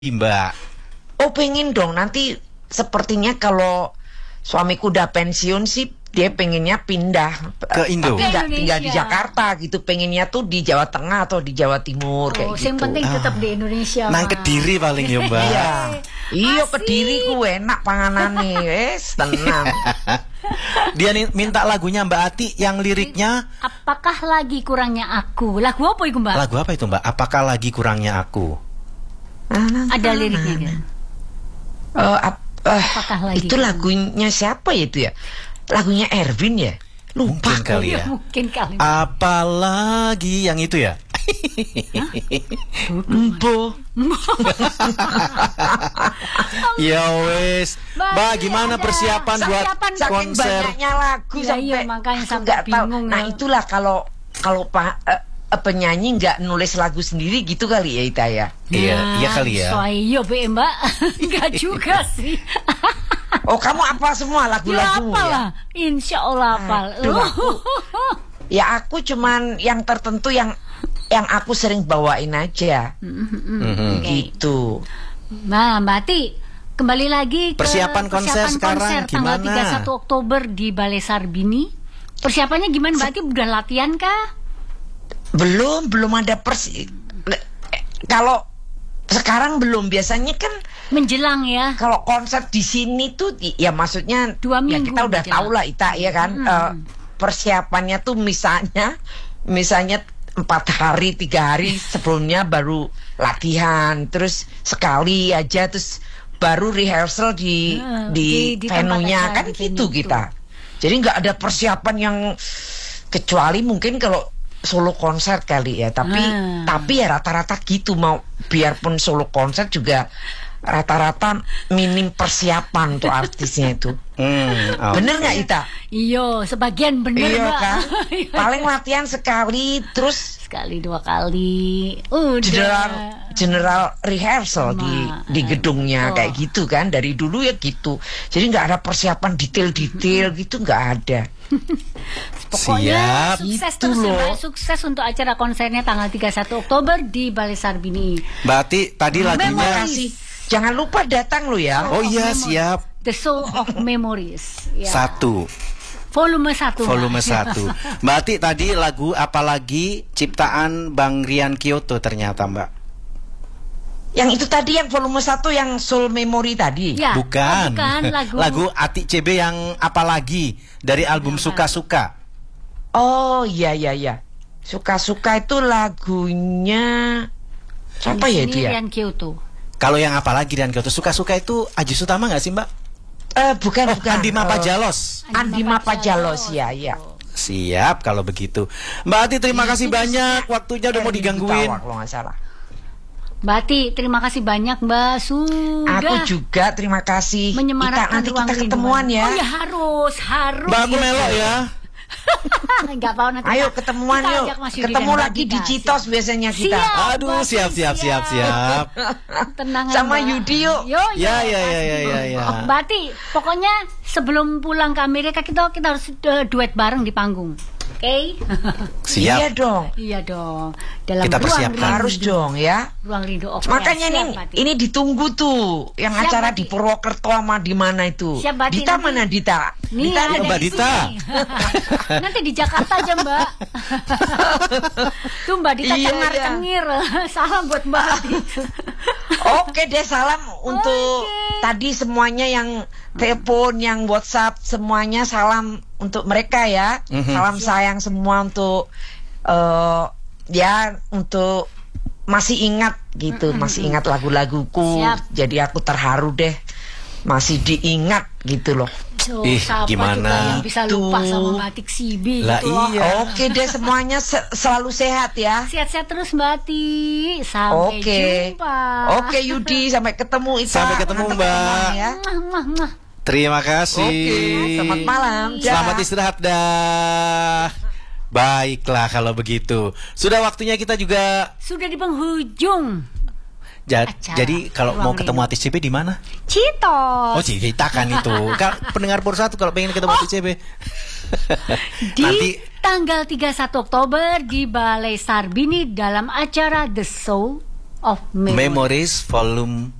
Mbak. Oh, pengen dong. Nanti sepertinya kalau suamiku udah pensiun sih, dia pengennya pindah Ke Indo. tapi nggak Ke tinggal di Indonesia. Jakarta gitu. Pengennya tuh di Jawa Tengah atau di Jawa Timur kayak yang gitu. penting tetap di Indonesia. Nang Mas. Kediri paling ya Mbak. Iya. Iya, Asik. Kediri ku enak panganane, tenang. Dia minta lagunya Mbak Ati yang liriknya Apakah lagi kurangnya aku? Lagu apa itu Mbak? lagu apa itu Mbak? Apakah lagi kurangnya aku? Ada liriknya kan? Apakah lagi Itu lagunya siapa ya itu ya? Lagunya Erwin ya? Lupa. Mungkin kali ya. Mungkin kali. Apalagi yang itu ya? Empo. Ya wes. Mbak, gimana ada. persiapan buat Saking konser? banyaknya lagu Iya, sampai iya, makanya aku sampai nggak tahu. bingung, Nah, ya. itulah kalau penyanyi nggak nulis lagu sendiri gitu kali ya Ita ya. Iya kali ya. Iya Be Mbak. Enggak juga sih. Oh, kamu apa semua Ya lagu-lagumu apa ya? lah. Insya Allah apal. Aduh, Ya aku cuman yang tertentu yang aku sering bawain aja. Mhm. Gitu. Nah Mbak Ati, kembali lagi ke Persiapan konser sekarang tanggal gimana? 31 Oktober di Balai Sarbini. Persiapannya gimana Mbak Ati? Udah latihan kah? Belum ada kalau sekarang belum. Biasanya kan Menjelang ya. kalau konser di sini tuh ya maksudnya 2 ya minggu kita udah menjelang. tahu lah Ita ya kan. Persiapannya tuh misalnya 4 hari 3 hari sebelumnya baru latihan, terus sekali aja, terus baru rehearsal di di venue-nya tempat kan acara, di gitu venue kita. Jadi nggak ada persiapan yang kecuali mungkin kalau solo konser kali ya, tapi ya rata-rata gitu, mau biarpun solo konser juga rata-rata minim persiapan tuh artisnya itu. Oh. Bener nggak Ita? Iya, sebagian bener Iya Mbak. kan? Paling latihan sekali, terus Sekali 2 kali. Udah. general rehearsal di gedungnya Oh. kayak gitu kan, dari dulu ya gitu. Jadi nggak ada persiapan detail-detail gitu, nggak ada. Pokoknya Siap. sukses Itu terus ya, loh. Mbak. Sukses untuk acara konsernya tanggal 31 Oktober di Balai Sarbini. Mbak Ati tadi lagunya. Makasih. Jangan lupa datang lo ya. Oh iya Memories. siap. The Soul of Memories. Ya. 1 Volume 1. volume 1. Mbak Ati tadi lagu Apalagi ciptaan Bang Rian Kyoto ternyata Mbak. Yang itu tadi yang volume 1 yang Soul Memory tadi. Ya. Bukan. Oh, bukan Lagu Ati CB yang Apalagi dari album Suka-Suka. Oh iya. Suka-suka itu lagunya siapa ya Ini dia? Rian Kyoto. Kalau yang Apalagi Rian Kyoto Suka-Suka itu Aji Sutama nggak sih Mbak? Bukan. Andi Mapajalos. Andi Mapajalos ya. Siap kalau begitu. Mbak Ati terima kasih banyak. Waktunya udah mau digangguin. Kalau nggak salah. Mbak Ati, terima kasih banyak Mbak. Sudah Aku juga terima kasih. menyemarakkan Nanti ruang kita ketemuan rinduan. ya. Oh ya harus. Mbak aku melo ya. Enggak mau nanti. Ayo ketemuan Kita yuk. ajak Mas Yudi Ketemu dan Mbak lagi di Dita. Citos biasanya kita. Siap. Aduh siap. Tenang Sama Mbak. Yudi yuk. Yo, Ya. Mbak Ati, pokoknya sebelum pulang ke Amerika kita harus duet bareng di panggung. Oke? Siap. Iya dong. Iya dong. Dalam Kita ruang persiapkan. rindu. Harus dong ya. Ruang rindu. Oke. Makanya siap, nih Mbak Ati. ini ditunggu tuh yang Siap, acara Mbak di Ati. Purwokerto sama di mana itu. Siap, Mbak Ati, Dita nanti. mana Dita? Nih, Dita ada Mbak di Dita. sini. Nanti di Jakarta aja Mbak. Tuh Mbak Dita Iya, cengar-cengir. Salam buat Mbak Ati. Oke deh, salam untuk tadi semuanya yang telepon, yang WhatsApp, semuanya salam untuk mereka ya. Salam sayang semua untuk ya untuk masih ingat gitu, masih ingat lagu-laguku. Siap. Jadi aku terharu deh, masih diingat gitu loh. So, Ih, siapa gimana? juga yang bisa lupa Tuh. sama Batik Sibi Lah gitu loh. iya. Oke deh, semuanya selalu sehat ya. Sehat-sehat terus Mbak Ati. Sampai Oke. jumpa. Oke Yudi, sampai ketemu Ita. Sampai ketemu, Nanti Mbak. ketemuan ya. Mwah, mwah, mwah. Terima kasih. Oke, selamat malam. Dah. Selamat istirahat dah. Baiklah kalau begitu. Sudah waktunya kita juga Sudah di penghujung. Acara jadi kalau mau Ruang ketemu Rindu. artis CB di mana? Citos. Oh, cerita kan itu. Pendengar Pur 1 kalau pengen ketemu artis CB. Di Nanti tanggal 31 Oktober di Balai Sarbini dalam acara The Soul of Memories. Memories Volume